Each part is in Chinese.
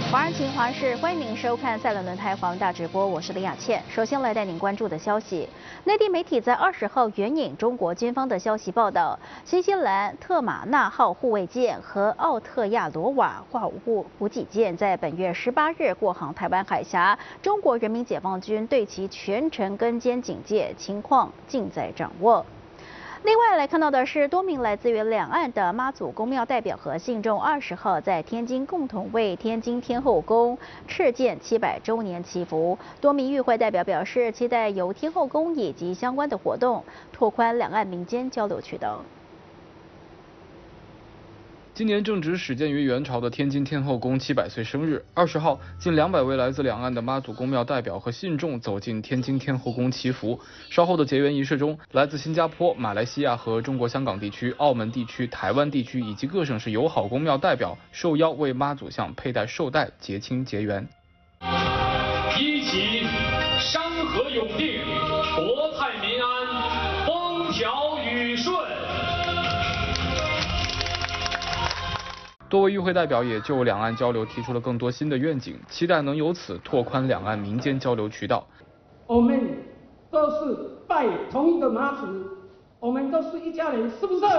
华人情华视，欢迎您收看赛伦轮胎华文大直播，我是李雅倩。首先来带您关注的消息，内地媒体在20号援引中国军方的消息报道，新西兰特马纳号护卫舰和奥特亚罗瓦补给舰在本月18日过航台湾海峡，中国人民解放军对其全程跟监警戒，情况尽在掌握。另外来看到的是，多名来自于两岸的妈祖公庙代表和信众20号在天津共同为天津天后宫敕建700周年祈福。多名与会代表表示，期待由天后宫以及相关的活动拓宽两岸民间交流渠道。 今年正值始建于元朝的天津天后宫700岁生日。20号，近200位来自两岸的妈祖公庙代表和信众走进天津天后宫祈福。稍后的结缘仪式中，来自新加坡、马来西亚和中国香港地区、澳门地区、台湾地区以及各省市友好公庙代表受邀为妈祖像佩戴寿带，结亲结缘。 一起山河永定，国泰民安，风调雨顺。 多位与会代表也就两岸交流提出了更多新的愿景，期待能由此拓宽两岸民间交流渠道。 我们都是拜同一个妈祖，我们都是一家人，是不是？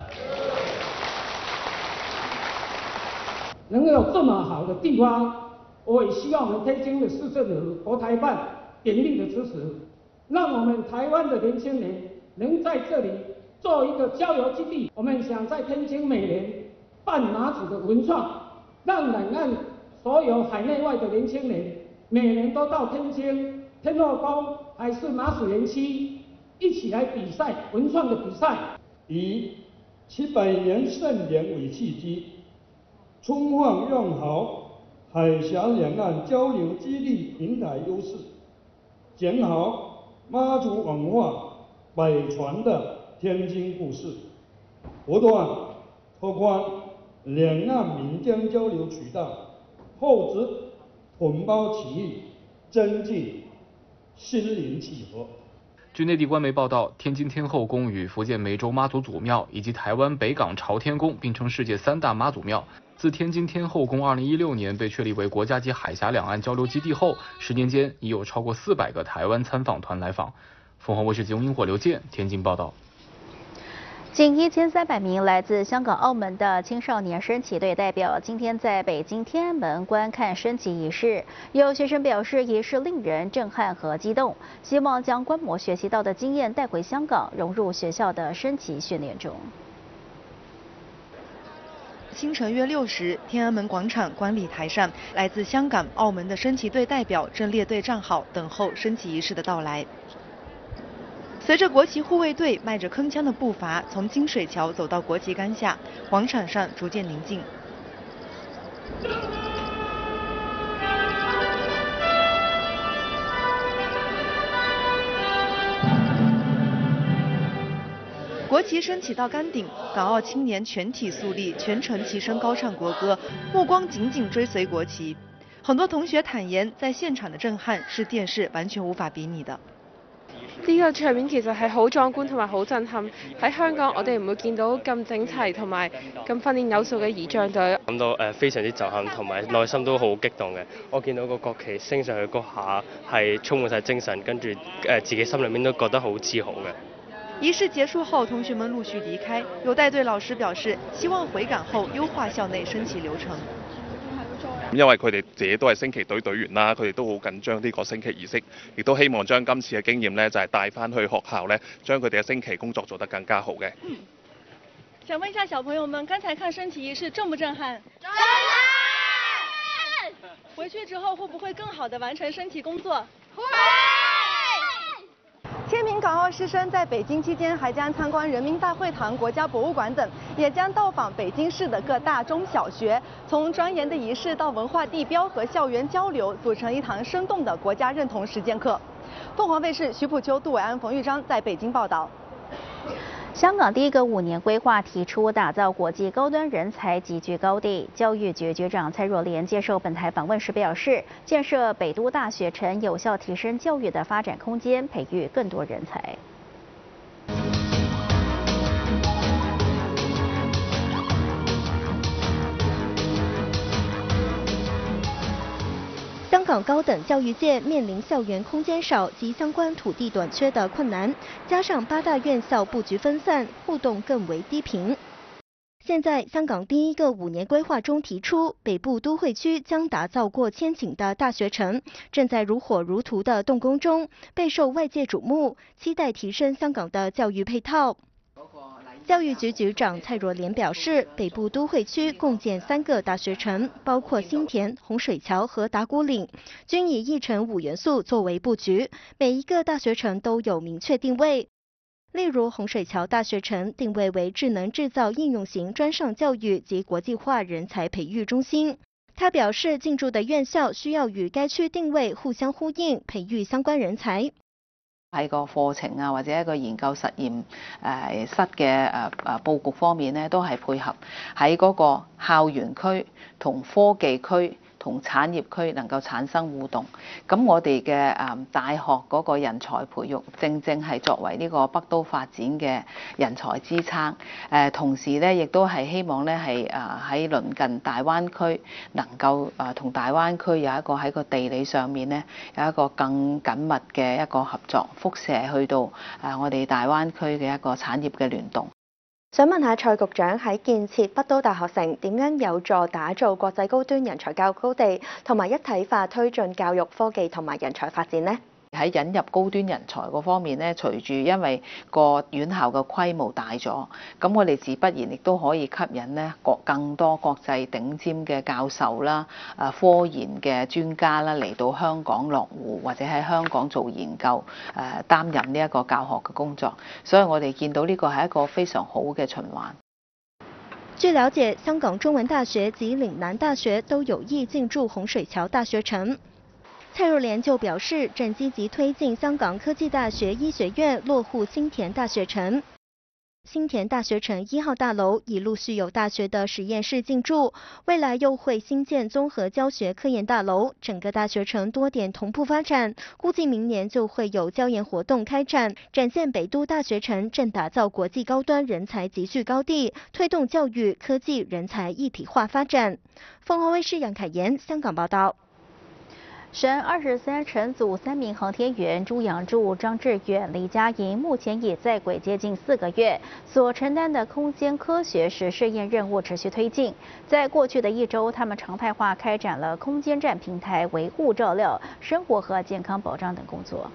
能有这么好的地方，我也希望我们天津的市政府、国台办鼎力的支持，让我们台湾的年轻人能在这里做一个交流基地。我们想在天津每年办妈祖的文创，让两岸所有海内外的年轻人每年都到天津天后宫还是妈祖园区一起来比赛文创的比赛， 以700年盛典为契机，充分用好海峡两岸交流基地平台优势，讲好妈祖文化百传的天津故事，不断拓宽两岸民间交流渠道，厚植同胞情谊，增进心灵契合。 据内地官媒报道，天津天后宫与福建湄洲妈祖祖庙以及台湾北港朝天宫并称世界3大妈祖庙。自天津天后宫2016年被确立为国家级海峡两岸交流基地后，10年间已有超过400个台湾参访团来访。凤凰卫视节目萤火刘健天津报道。 近1300名来自香港、澳门的青少年升旗队代表今天在北京天安门观看升旗仪式。有学生表示，仪式令人震撼和激动，希望将观摩学习到的经验带回香港，融入学校的升旗训练中。 清晨约6时，天安门广场观礼台上，来自香港、澳门的升旗队代表正列队站好，等候升旗仪式的到来。随着国旗护卫队迈着铿锵的步伐从金水桥走到国旗杆下，广场上逐渐宁静。国旗升起到杆顶，港澳青年全体肃立，全程齐声高唱国歌，目光紧紧追随国旗。很多同學坦言，在現場的震撼是電視完全無法比擬的。 呢個場面其實係好壯觀同埋好震撼。喺香港，我哋唔會見到咁整齊同埋咁訓練有素嘅儀仗隊。 感到非常之震撼，同埋內心都好激動嘅。我見到個國旗升上去嗰下係充滿晒精神，跟住自己心裏面都覺得好自豪嘅。 儀式結束後，同學們陸續離開。有帶隊老師表示，希望回港後優化校內升旗流程。 因為佢哋自己都係升旗隊隊員啦，佢哋都好緊張呢個升旗儀式，亦都希望將今次嘅經驗呢，就係帶翻去學校呢，將佢哋嘅升旗工作做得更加好嘅。 想問一下小朋友們，剛才看升旗儀式震不震撼？震撼！回去之後會不會更好地完成升旗工作？會！千名港澳師生在北京期間，還將參觀人民大會堂、國家博物館等，也將到訪北京市的各大中小學，從莊嚴的儀式到文化地標和校園交流，組成一堂生動的國家認同實踐課。鳳凰衛視徐普秋、杜偉安、馮玉章在北京報道。 香港第一个5年规划提出打造国际高端人才集聚高地。教育局局长蔡若莲接受本台访问时表示，建设北都大学城有效提升教育的发展空间，培育更多人才。 港高等教育界面临校园空间少及相关土地短缺的困难，加上8大院校布局分散，互动更为低频。现在，香港第一个5年规划中提出，北部都会区将打造过千顷的大学城，正在如火如荼的动工中，备受外界瞩目，期待提升香港的教育配套。教育局局长蔡若莲表示，北部都会区共建3个大学城，包括新田、洪水桥和打鼓岭，均以1城5元素作为布局，每一个大学城都有明确定位。例如，洪水桥大学城定位为智能制造应用型专上教育及国际化人才培育中心。他表示，进驻的院校需要與該區定位互相呼應，培育相關人才。 喺個課程啊，或者一個研究實驗室嘅佈局方面咧，都係配合喺嗰個校園區同科技區同產業區能夠產生互動。咁我哋嘅大學嗰個人才培育，正係作為呢個北都發展嘅人才支撐。同時咧，亦都係希望咧係喺鄰近大灣區能夠同大灣區有一個喺個地理上面咧有一個更緊密嘅一個合作，輻射去到我哋大灣區嘅一個產業嘅聯動。 想問下蔡局長喺建設北都大學城點樣有助打造國際高端人才教育高地，同埋一體化推進教育科技同埋人才發展呢？ 喺引入高端人才嗰方面咧，隨住因為個院校嘅規模大咗，咁我哋自不然亦都可以吸引咧更多國際頂尖嘅教授啦、科研嘅專家啦嚟到香港落戶，或者喺香港做研究，擔任呢一個教學嘅工作。所以我哋見到呢個係一個非常好嘅循環。 據了解，香港中文大學及嶺南大學都有意進駐洪水橋大學城。蔡若蓮就表示，正積極推進香港科技大學醫學院落戶新田大學城。新田大學城1號大樓已陸續有大學的實驗室進駐，未來又會新建綜合教學科研大樓，整個大學城多點同步發展，估計明年就會有教研活動開展，展現北都大學城正打造國際高端人才集聚高地，推動教育、科技、人才一體化發展。鳳凰衛視楊凱妍香港報道。 神23乘組3名航天員朱陽柱、張志遠、李嘉瑩目前已在軌接近4個月，所承擔的空間科學實試驗任務持續推進。在過去的1週，他們常態化開展了空間站平台維護照料、生活和健康保障等工作。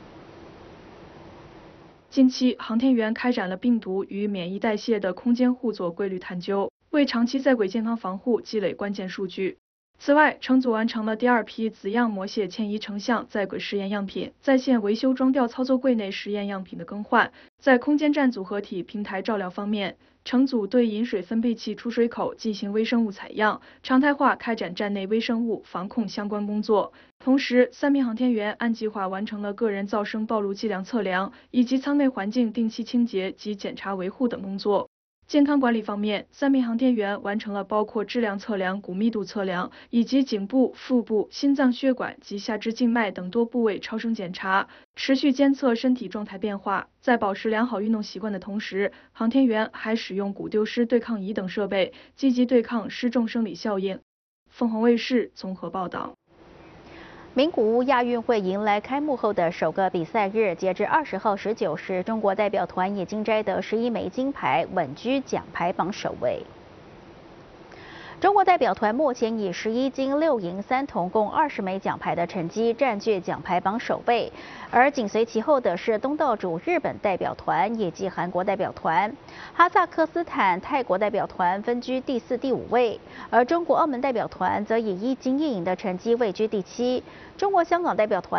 近期，航天員開展了病毒與免疫代謝的空間互作規律探究，為長期在軌健康防護積累關鍵數據。此外，乘組完成了第2批子樣模蟹遷移成像在軌試驗樣品，在線維修裝吊操作櫃內實驗樣品的更換。在空間站組合體平台照料方面，乘組對飲水分泌器出水口進行微生物採樣，常態化開展站內微生物防控相關工作。同時，3名航天員按計劃完成了個人噪聲暴露劑量測量，以及艙內環境定期清潔及檢查維護等工作。健康管理方面，3名航天員完成了包括質量測量、骨密度測量，以及頸部、腹部、心臟血管及下肢靜脈等多部位超聲檢查，持續監測身體狀態變化。在保持良好運動習慣的同時，航天員還使用骨丟失對抗儀等設備，積極對抗失重生理效應。鳳凰衛視綜合報道。 名古屋亞運會迎來開幕後的首個比賽日，截至20號19時，中國代表團已經摘得11枚金牌，穩居獎牌榜首位。中國代表團目前以11金6銀3銅共20枚獎牌的成績佔據獎牌榜首位，而緊隨其後的是東道主日本代表團以及韓國代表團，哈薩克斯坦、泰國代表團分居第4、第5位，而中國澳門代表團則以1金1銀的成績位居第7，中國香港代表團